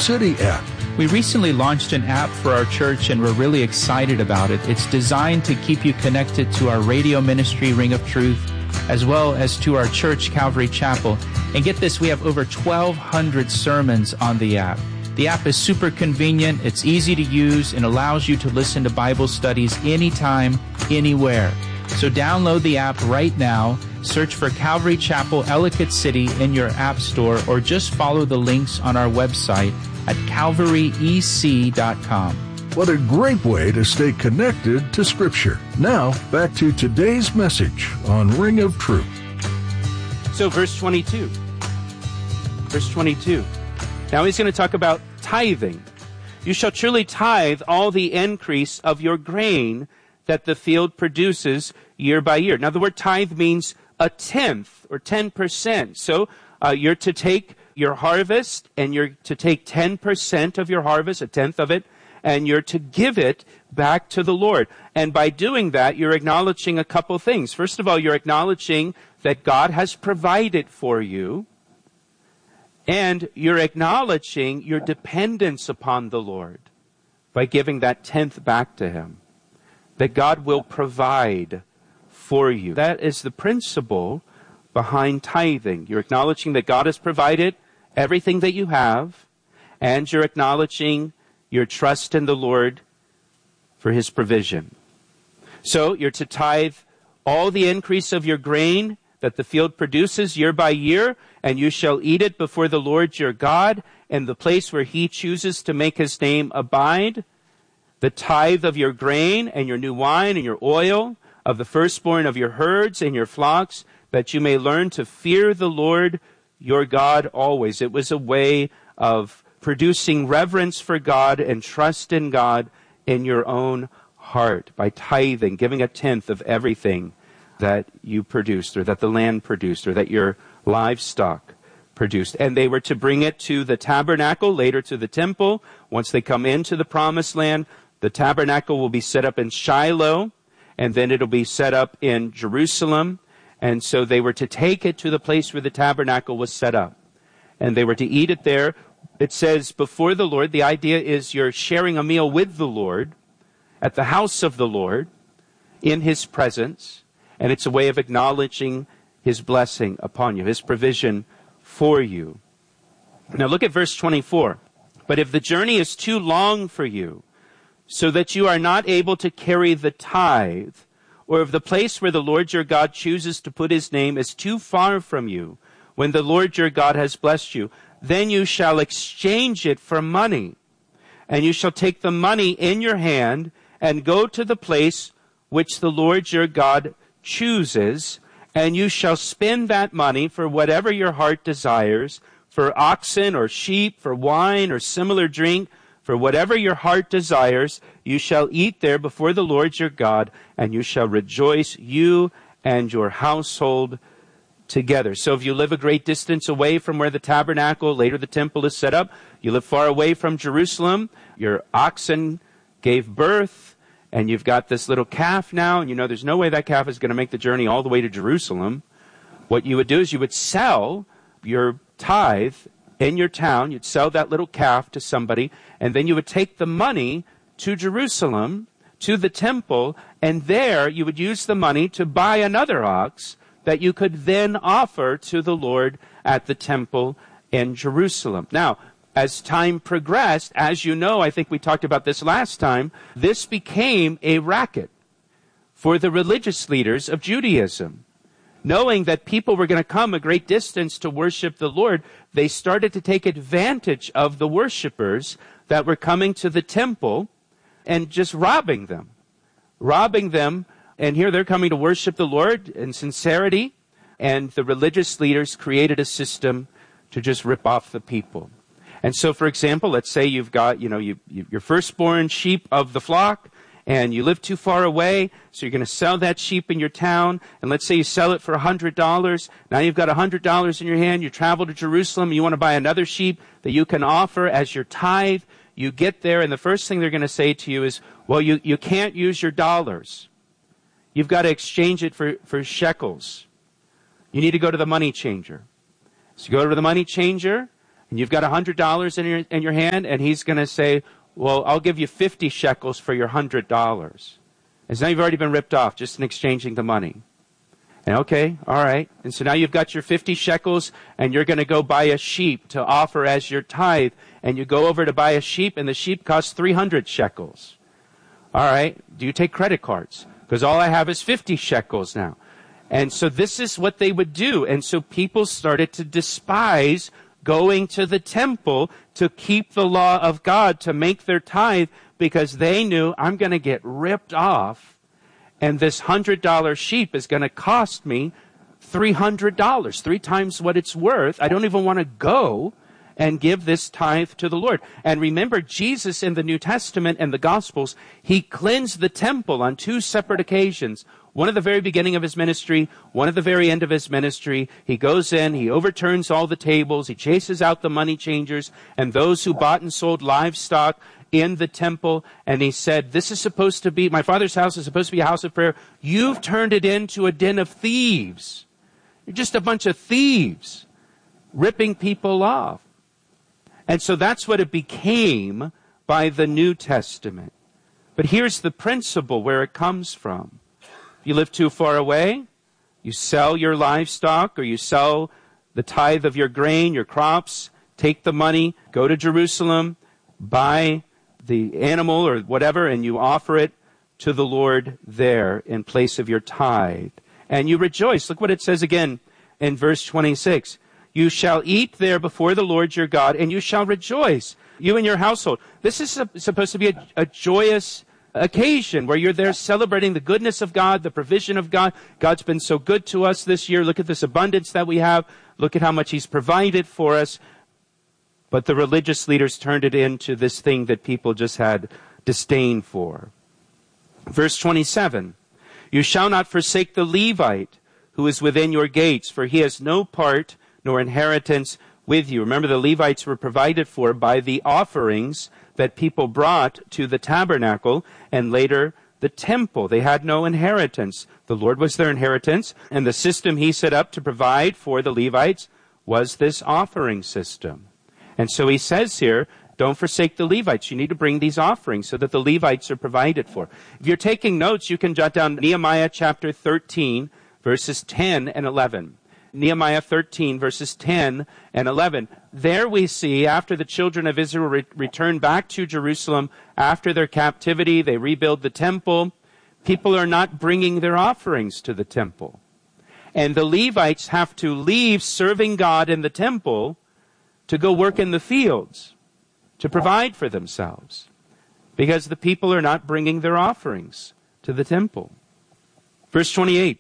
City app. We recently launched an app for our church, and we're really excited about it. It's designed to keep you connected to our radio ministry, Ring of Truth, as well as to our church, Calvary Chapel. And get this, we have over 1,200 sermons on the app. The app is super convenient, it's easy to use, and allows you to listen to Bible studies anytime, anywhere. So download the app right now, search for Calvary Chapel, Ellicott City in your app store, or just follow the links on our website at calvaryec.com. What a great way to stay connected to Scripture. Now, back to today's message on Ring of Truth. So verse 22. Verse 22. Now he's going to talk about tithing. You shall truly tithe all the increase of your grain that the field produces year by year. Now the word tithe means a tenth or 10%. So you're to take your harvest and you're to take 10% of your harvest, a tenth of it, and you're to give it back to the Lord. And by doing that, you're acknowledging a couple things. First of all, you're acknowledging that God has provided for you, and you're acknowledging your dependence upon the Lord by giving that tenth back to Him, that God will provide for you. That is the principle behind tithing. You're acknowledging that God has provided everything that you have, and you're acknowledging your trust in the Lord for His provision. So you're to tithe all the increase of your grain that the field produces year by year, and you shall eat it before the Lord your God in the place where He chooses to make His name abide. The tithe of your grain and your new wine and your oil, of the firstborn of your herds and your flocks, that you may learn to fear the Lord your God always. It was a way of producing reverence for God and trust in God in your own heart by tithing, giving a tenth of everything that you produced or that the land produced or that your livestock produced. And they were to bring it to the tabernacle, later to the temple. Once they come into the promised land, the tabernacle will be set up in Shiloh, and then it'll be set up in Jerusalem. And so they were to take it to the place where the tabernacle was set up, and they were to eat it there. It says before the Lord. The idea is you're sharing a meal with the Lord at the house of the Lord in His presence, and it's a way of acknowledging His blessing upon you, His provision for you. Now look at verse 24. But if the journey is too long for you, so that you are not able to carry the tithe, or if the place where the Lord your God chooses to put His name is too far from you, when the Lord your God has blessed you, then you shall exchange it for money, and you shall take the money in your hand and go to the place which the Lord your God chooses, and you shall spend that money for whatever your heart desires, for oxen or sheep, for wine or similar drink, for whatever your heart desires. You shall eat there before the Lord your God, and you shall rejoice, you and your household together. So if you live a great distance away from where the tabernacle, later the temple, is set up, you live far away from Jerusalem, your oxen gave birth, and you've got this little calf now, and you know there's no way that calf is going to make the journey all the way to Jerusalem. What you would do is you would sell your tithe in your town. You'd sell that little calf to somebody, and then you would take the money to Jerusalem, to the temple, and there you would use the money to buy another ox that you could then offer to the Lord at the temple in Jerusalem. Now, as time progressed, as you know, I think we talked about this last time, this became a racket for the religious leaders of Judaism. Knowing that people were going to come a great distance to worship the Lord, they started to take advantage of the worshipers that were coming to the temple and just robbing them. And here they're coming to worship the Lord in sincerity, and the religious leaders created a system to just rip off the people. And so, for example, let's say you've got, your firstborn sheep of the flock, and you live too far away, so you're going to sell that sheep in your town, and let's say you sell it for $100. Now you've got $100 in your hand, you travel to Jerusalem, you want to buy another sheep that you can offer as your tithe. You get there, and the first thing they're going to say to you is, well, you can't use your dollars. You've got to exchange it for shekels. You need to go to the money changer. So you go to the money changer, and you've got $100 in your hand, and he's going to say, well, I'll give you 50 shekels for your $100. And so now you've already been ripped off just in exchanging the money. And okay, all right. And so now you've got your 50 shekels, and you're going to go buy a sheep to offer as your tithe. And you go over to buy a sheep, and the sheep costs 300 shekels. All right. Do you take credit cards? Because all I have is 50 shekels now. And so this is what they would do. And so people started to despise going to the temple to keep the law of God, to make their tithe, because they knew, I'm going to get ripped off, and this $100 sheep is going to cost me $300, 3 times what it's worth. I don't even want to go and give this tithe to the Lord. And remember, Jesus in the New Testament and the Gospels, he cleansed the temple on 2 separate occasions. One at the very beginning of his ministry, one at the very end of his ministry. He goes in, he overturns all the tables, he chases out the money changers and those who bought and sold livestock in the temple. And he said, this is supposed to be, my Father's house is supposed to be a house of prayer. You've turned it into a den of thieves. You're just a bunch of thieves, ripping people off. And so that's what it became by the New Testament. But here's the principle where it comes from. If you live too far away, you sell your livestock or you sell the tithe of your grain, your crops, take the money, go to Jerusalem, buy the animal or whatever, and you offer it to the Lord there in place of your tithe. And you rejoice. Look what it says again in verse 26. You shall eat there before the Lord your God, and you shall rejoice, you and your household. This is supposed to be a joyous occasion where you're there celebrating the goodness of God, the provision of God. God's been so good to us this year. Look at this abundance that we have. Look at how much he's provided for us. But the religious leaders turned it into this thing that people just had disdain for. Verse 27, you shall not forsake the Levite who is within your gates, for he has no part nor inheritance with you. Remember, the Levites were provided for by the offerings that people brought to the tabernacle and later the temple. They had no inheritance. The Lord was their inheritance, and the system he set up to provide for the Levites was this offering system. And so he says here, don't forsake the Levites. You need to bring these offerings so that the Levites are provided for. If you're taking notes, you can jot down Nehemiah chapter 13, verses 10 and 11. Nehemiah 13, verses 10 and 11. There we see, after the children of Israel return back to Jerusalem, after their captivity, they rebuild the temple. People are not bringing their offerings to the temple. And the Levites have to leave serving God in the temple to go work in the fields, to provide for themselves, because the people are not bringing their offerings to the temple. Verse 28.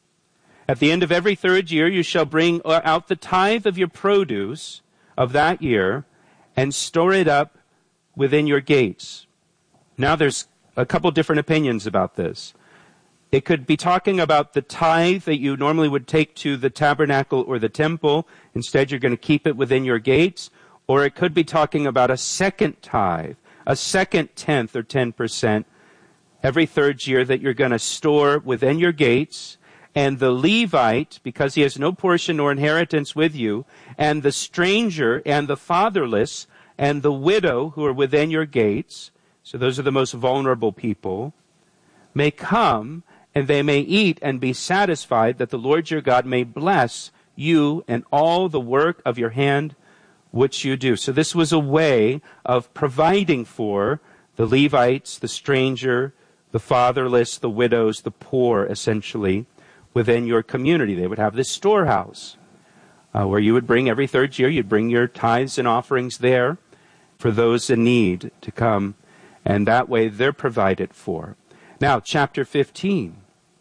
At the end of every 3rd year, you shall bring out the tithe of your produce of that year and store it up within your gates. Now there's a couple different opinions about this. It could be talking about the tithe that you normally would take to the tabernacle or the temple. Instead, you're going to keep it within your gates. Or it could be talking about a second tithe, a second tenth or 10% every 3rd year that you're going to store within your gates. And the Levite, because he has no portion nor inheritance with you, and the stranger and the fatherless and the widow who are within your gates, so those are the most vulnerable people, may come and they may eat and be satisfied, that the Lord your God may bless you and all the work of your hand which you do. So this was a way of providing for the Levites, the stranger, the fatherless, the widows, the poor, essentially, within your community. They would have this storehouse where you would bring every 3rd year, you'd bring your tithes and offerings there for those in need to come, and that way they're provided for. Now, chapter 15.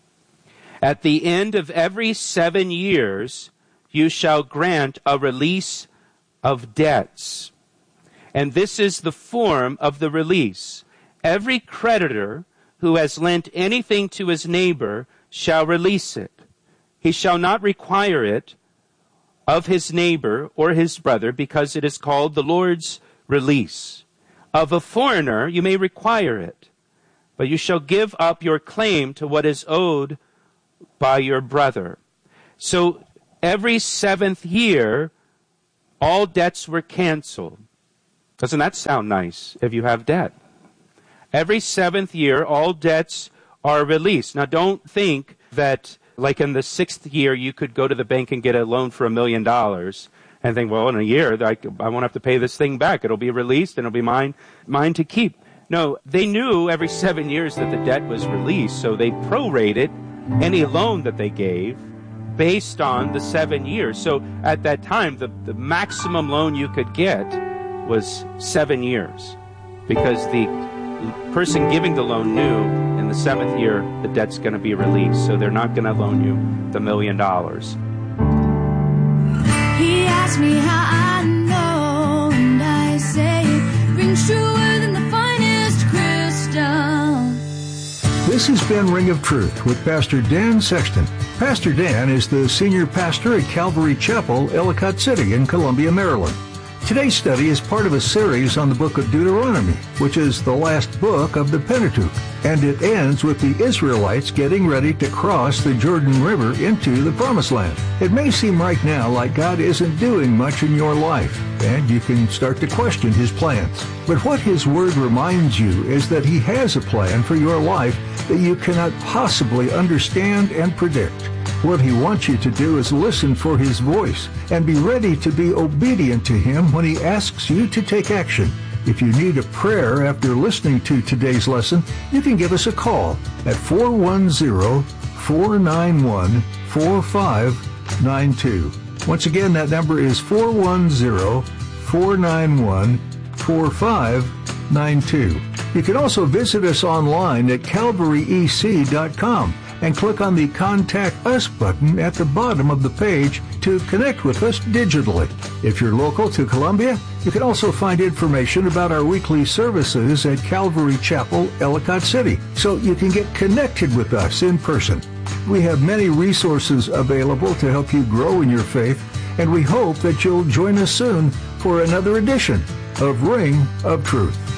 At the end of every 7 years, you shall grant a release of debts. And this is the form of the release. Every creditor who has lent anything to his neighbor shall release it. He shall not require it of his neighbor or his brother, because it is called the Lord's release. Of a foreigner you may require it, but you shall give up your claim to what is owed by your brother. So every 7th year, all debts were canceled. Doesn't that sound nice if you have debt? Every 7th year, all debts are released. Now, don't think that, like in the 6th year, you could go to the bank and get a loan for $1 million and think, well, in a year, I won't have to pay this thing back. It'll be released and it'll be mine to keep. No, they knew every 7 years that the debt was released, so they prorated any loan that they gave based on the 7 years. So at that time, the maximum loan you could get was 7 years, because the person giving the loan knew in the 7th year the debt's going to be released, so they're not going to loan you the $1 million. He asked me how I know, and I say it rings truer than the finest crystal. This has been Ring of Truth with Pastor Dan Sexton. Pastor Dan is the senior pastor at Calvary Chapel, Ellicott City in Columbia, Maryland. Today's study is part of a series on the book of Deuteronomy, which is the last book of the Pentateuch, and it ends with the Israelites getting ready to cross the Jordan River into the Promised Land. It may seem right now like God isn't doing much in your life, and you can start to question His plans. But what His Word reminds you is that He has a plan for your life that you cannot possibly understand and predict. What He wants you to do is listen for His voice and be ready to be obedient to Him when He asks you to take action. If you need a prayer after listening to today's lesson, you can give us a call at 410-491-4592. Once again, that number is 410-491-4592. You can also visit us online at calvaryec.com and click on the Contact Us button at the bottom of the page to connect with us digitally. If you're local to Columbia, you can also find information about our weekly services at Calvary Chapel, Ellicott City, so you can get connected with us in person. We have many resources available to help you grow in your faith, and we hope that you'll join us soon for another edition of Ring of Truth.